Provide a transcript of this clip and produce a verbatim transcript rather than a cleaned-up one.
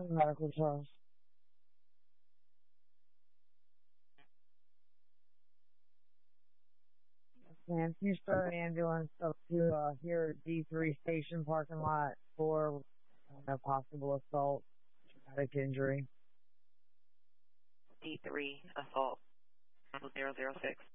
medical charge. Man, can you start an ambulance up to uh, here at D three station parking lot for a possible assault, traumatic injury? D three assault zero zero six.